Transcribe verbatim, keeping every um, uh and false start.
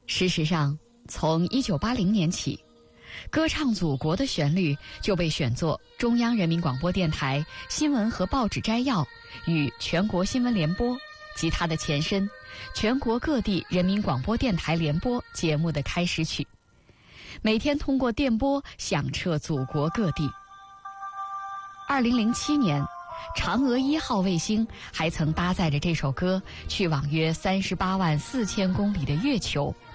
事实上，从一九八零年起，歌唱祖国的旋律就被选作中央人民广播电台新闻和报纸摘要与全国新闻联播及它的前身全国各地人民广播电台联播节目的开始曲，每天通过电波响彻祖国各地。二零零七年，嫦娥一号卫星还曾搭载着这首歌去往约三十八万四千公里的月球。